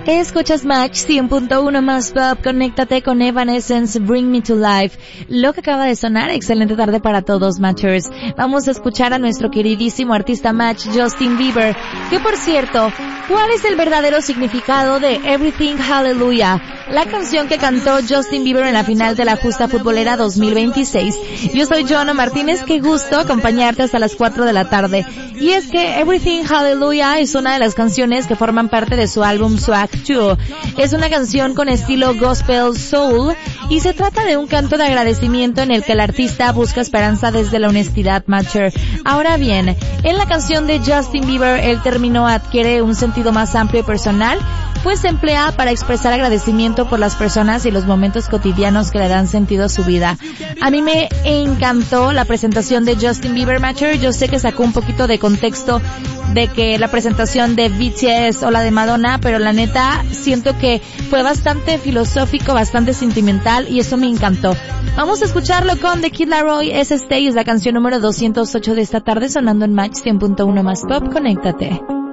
Escuchas Match 100.1 más pop, conéctate con Evanescence, Bring Me to Life. Lo que acaba de sonar, excelente tarde para todos, Matchers. Vamos a escuchar a nuestro queridísimo artista Match, Justin Bieber, que por cierto, ¿cuál es el verdadero significado de Everything Hallelujah? La canción que cantó Justin Bieber en la final de la Justa Futbolera 2026. Yo soy Joana Martínez, qué gusto acompañarte hasta las 4 de la tarde. Y es que Everything Hallelujah es una de las canciones que forman parte de su álbum Swag 2. Es una canción con estilo gospel soul y se trata de un canto de agradecimiento en el que el artista busca esperanza desde la honestidad, Matcher. Ahora bien, en la canción de Justin Bieber el término adquiere un sentido más amplio y personal, pues se emplea para expresar agradecimiento por las personas y los momentos cotidianos que le dan sentido a su vida. A mí me encantó la presentación de Justin Bieber, Matcher. Yo sé que sacó un poquito de contexto de que la presentación de BTS o la de Madonna, pero la neta siento que fue bastante filosófico, bastante sentimental y eso me encantó. Vamos a escucharlo con The Kid Laroi, Stay, es la canción número 208 de esta tarde sonando en Match 100.1 más pop, conéctate.